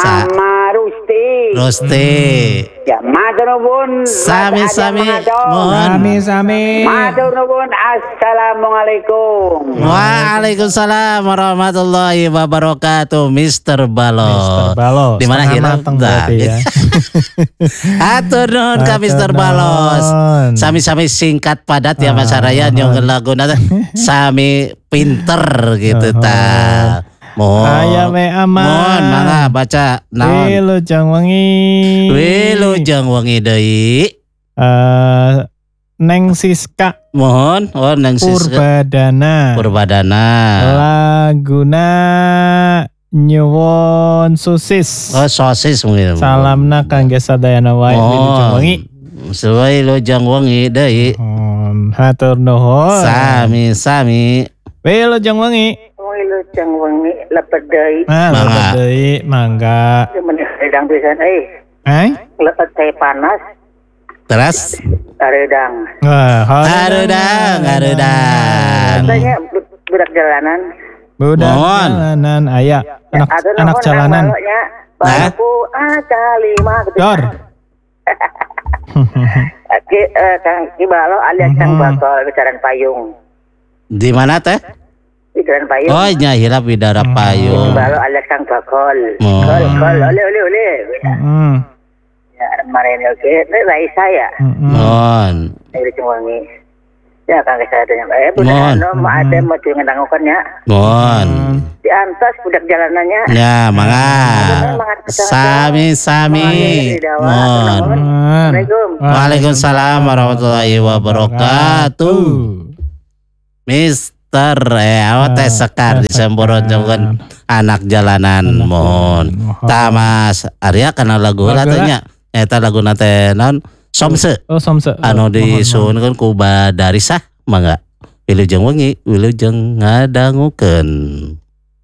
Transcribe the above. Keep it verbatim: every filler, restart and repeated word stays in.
Mama Rusti. Rusti. Ya, matur nuwun. Sami-sami. Mohon. Sami-sami. Matur nuwun. Assalamualaikum. Waalaikumsalam warahmatullahi wabarakatuh, Mister Balos. Mister Balos. Di mana hilang? Ya. Atur nuhun ka Mister Balos. Sami-sami singkat padat ya Mas Raya nyong lagu nata. Sami pinter gitu ta. Mohon. Ayam me aman. Mohon mangga baca naon. Wilujeng wengi. Wilujeng wengi deui. Eh Neng Siska. Mohon, oh Neng Siska. Purbadana. Purbadana. Laguna nyuwun sosis. Oh sosis mungkin. Salamna kangge sadayana wae wilujeng wengi. Wilujeng wengi deui. Mohon hatur nuhun. Sami-sami. Wilujeng wengi. Wilujeng wengi lepet deui. Ah, lepet deui, mangga. Menih redang pisan euy. Eh? Lepet teh panas. Terus? Aredang. Wah, Aredang, aredang. Katanya budak jalanan. Budak Mohon. jalanan aya anak Atur anak nuhun, jalanan. baloknya. Bangku aca lima gitu. Dor. Ki eh, Kang Ibalo alias Kang Bakol Widaran Payung. Di mana teh? Widaran Payung. Oh, nya hilap Widara Payung. Ibalo alias Kang Bakol. Oh. Kol kol ole ole ole. Heeh. Ya kemarin oke, ini Raisa ya. Mohon. Dari Cengwangi. Ya Kang sadanya. Eh budak Mohon. anu mau ada mau ngandangukannya. Mohon. Di antas budak jalanannya. Ya, mangga. Sami-sami. Mohon. Assalamualaikum. Waalaikumsalam warahmatullahi wabarakatuh. Mister eh awak teh sekar disemborot jangan anak jalanan mohon. Tamas Arya kana lagu latanya eta lagu teh naon Somse. Oh, somse. Anu disuunkeun ku Badarisa mangga. Wilujeng wengi, wilujeng ngadangukeun.